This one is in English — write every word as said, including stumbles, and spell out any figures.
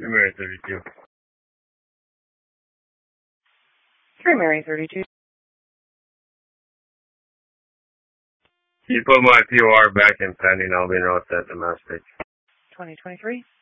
Mary thirty-two. Three Mary thirty-two. You put my P O R back in pending, I'll be in set domestic. twenty twenty-three.